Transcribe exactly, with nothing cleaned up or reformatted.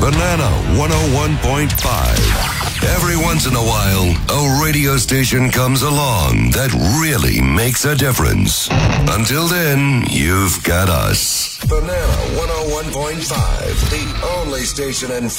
Banana one oh one point five. Every once in a while, a radio station comes along that really makes a difference. Until then, you've got us. Banana one oh one point five, the only station in